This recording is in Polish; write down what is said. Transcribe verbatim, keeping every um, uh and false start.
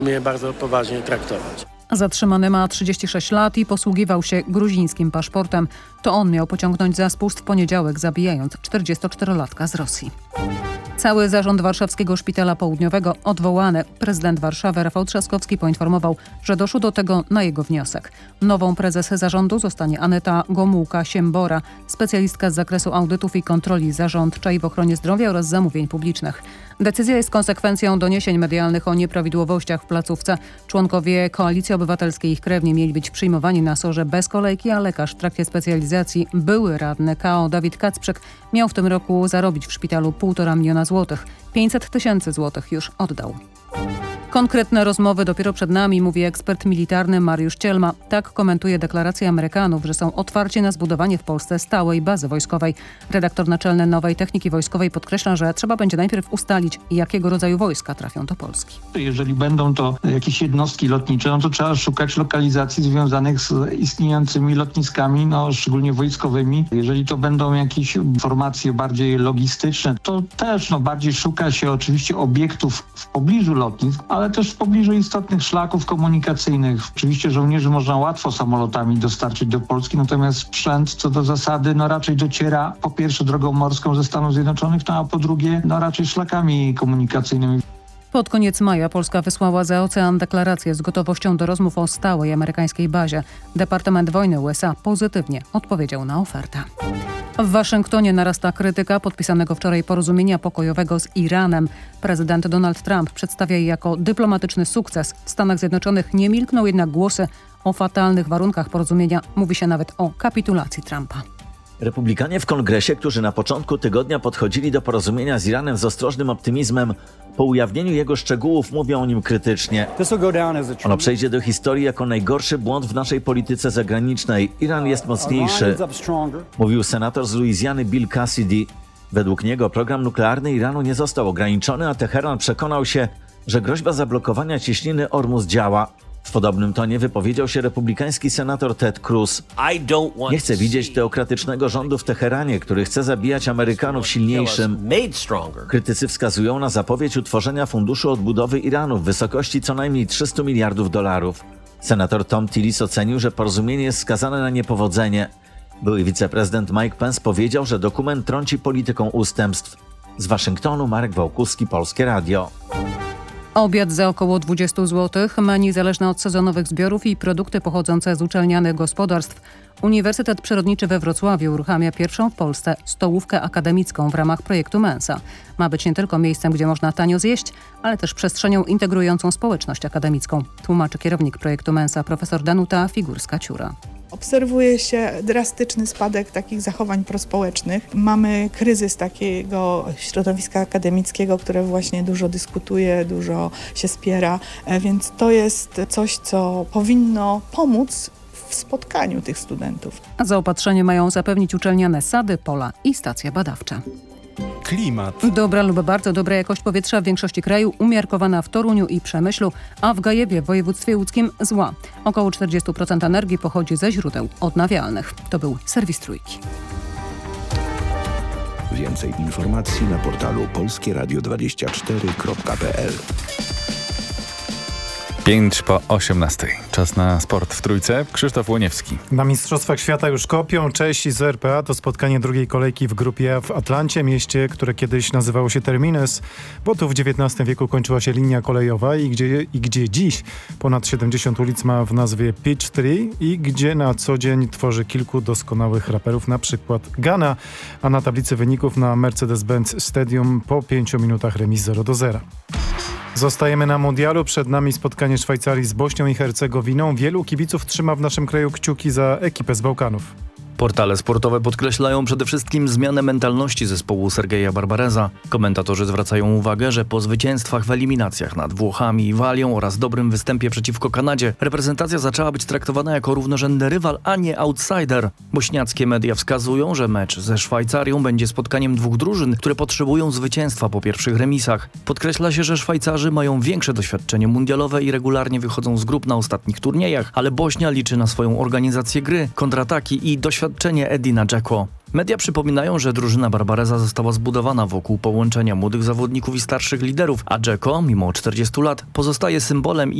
je bardzo poważnie traktować. Zatrzymany ma trzydzieści sześć lat i posługiwał się gruzińskim paszportem. To on miał pociągnąć za spust w poniedziałek, zabijając czterdziestoczterolatka z Rosji. Cały zarząd Warszawskiego Szpitala Południowego odwołany. Prezydent Warszawy Rafał Trzaskowski poinformował, że doszło do tego na jego wniosek. Nową prezes zarządu zostanie Aneta Gomułka-Siembora, specjalistka z zakresu audytów i kontroli zarządczej w ochronie zdrowia oraz zamówień publicznych. Decyzja jest konsekwencją doniesień medialnych o nieprawidłowościach w placówce. Członkowie Koalicji Obywatelskiej i ich krewni mieli być przyjmowani na sorze bez kolejki, a lekarz w trakcie specjalizacji, były radny K O Dawid Kacprzek, miał w tym roku zarobić w szpitalu półtora miliona złotych. pięćset tysięcy złotych już oddał. Konkretne rozmowy dopiero przed nami, mówi ekspert militarny Mariusz Cielma. Tak komentuje deklarację Amerykanów, że są otwarci na zbudowanie w Polsce stałej bazy wojskowej. Redaktor naczelny Nowej Techniki Wojskowej podkreśla, że trzeba będzie najpierw ustalić, jakiego rodzaju wojska trafią do Polski. Jeżeli będą to jakieś jednostki lotnicze, no to trzeba szukać lokalizacji związanych z istniejącymi lotniskami, no szczególnie wojskowymi. Jeżeli to będą jakieś formacje bardziej logistyczne, to też no bardziej szuka się oczywiście obiektów w pobliżu lotnisk, ale też w pobliżu istotnych szlaków komunikacyjnych. Oczywiście żołnierzy można łatwo samolotami dostarczyć do Polski, natomiast sprzęt co do zasady no raczej dociera po pierwsze drogą morską ze Stanów Zjednoczonych, no a po drugie no raczej szlakami komunikacyjnymi. Pod koniec maja Polska wysłała za ocean deklarację z gotowością do rozmów o stałej amerykańskiej bazie. Departament Wojny U S A pozytywnie odpowiedział na ofertę. W Waszyngtonie narasta krytyka podpisanego wczoraj porozumienia pokojowego z Iranem. Prezydent Donald Trump przedstawia je jako dyplomatyczny sukces. W Stanach Zjednoczonych nie milkną jednak głosy o fatalnych warunkach porozumienia. Mówi się nawet o kapitulacji Trumpa. Republikanie w kongresie, którzy na początku tygodnia podchodzili do porozumienia z Iranem z ostrożnym optymizmem, po ujawnieniu jego szczegółów mówią o nim krytycznie. Ono przejdzie do historii jako najgorszy błąd w naszej polityce zagranicznej. Iran jest mocniejszy, mówił senator z Luizjany Bill Cassidy. Według niego program nuklearny Iranu nie został ograniczony, a Teheran przekonał się, że groźba zablokowania cieśniny Ormus działa. W podobnym tonie wypowiedział się republikański senator Ted Cruz. Nie chcę widzieć teokratycznego rządu w Teheranie, który chce zabijać Amerykanów silniejszym. Krytycy wskazują na zapowiedź utworzenia funduszu odbudowy Iranu w wysokości co najmniej trzysta miliardów dolarów. Senator Tom Tillis ocenił, że porozumienie jest skazane na niepowodzenie. Były wiceprezydent Mike Pence powiedział, że dokument trąci polityką ustępstw. Z Waszyngtonu Marek Wałkuski, Polskie Radio. Obiad za około dwadzieścia złotych, menu zależne od sezonowych zbiorów i produkty pochodzące z uczelnianych gospodarstw. Uniwersytet Przyrodniczy we Wrocławiu uruchamia pierwszą w Polsce stołówkę akademicką w ramach projektu Mensa. Ma być nie tylko miejscem, gdzie można tanio zjeść, ale też przestrzenią integrującą społeczność akademicką, tłumaczy kierownik projektu Mensa profesor Danuta Figurska-Ciura. Obserwuje się drastyczny spadek takich zachowań prospołecznych. Mamy kryzys takiego środowiska akademickiego, które właśnie dużo dyskutuje, dużo się spiera, więc to jest coś, co powinno pomóc w spotkaniu tych studentów. Zaopatrzenie mają zapewnić uczelniane sady, pola i stacje badawcze. Klimat. Dobra lub bardzo dobra jakość powietrza w większości kraju, umiarkowana w Toruniu i Przemyślu, a w Gajewie w województwie łódzkim zła. Około czterdzieści procent energii pochodzi ze źródeł odnawialnych. To był serwis Trójki. Więcej informacji na portalu polskie radio dwadzieścia cztery kropka p l. pięć po osiemnastej. Czas na sport w Trójce. Krzysztof Łoniewski. Na Mistrzostwach Świata już kopią Czesi z R P A. To spotkanie drugiej kolejki w grupie A w Atlancie, mieście, które kiedyś nazywało się Terminus, bo tu w dziewiętnastym wieku kończyła się linia kolejowa i gdzie, i gdzie dziś ponad siedemdziesiąt ulic ma w nazwie Peachtree i gdzie na co dzień tworzy kilku doskonałych raperów, na przykład Ghana, a na tablicy wyników na Mercedes-Benz Stadium po pięciu minutach remis zero do zera. Zostajemy na mundialu. Przed nami spotkanie Szwajcarii z Bośnią i Hercegowiną. Wielu kibiców trzyma w naszym kraju kciuki za ekipę z Bałkanów. Portale sportowe podkreślają przede wszystkim zmianę mentalności zespołu Sergeja Barbareza. Komentatorzy zwracają uwagę, że po zwycięstwach w eliminacjach nad Włochami i Walią oraz dobrym występie przeciwko Kanadzie reprezentacja zaczęła być traktowana jako równorzędny rywal, a nie outsider. Bośniackie media wskazują, że mecz ze Szwajcarią będzie spotkaniem dwóch drużyn, które potrzebują zwycięstwa po pierwszych remisach. Podkreśla się, że Szwajcarzy mają większe doświadczenie mundialowe i regularnie wychodzą z grup na ostatnich turniejach, ale Bośnia liczy na swoją organizację gry, kontrataki i doświadczenie Edina Dzeko. Media przypominają, że drużyna Barbareza została zbudowana wokół połączenia młodych zawodników i starszych liderów, a Dzeko, mimo czterdziestu lat, pozostaje symbolem i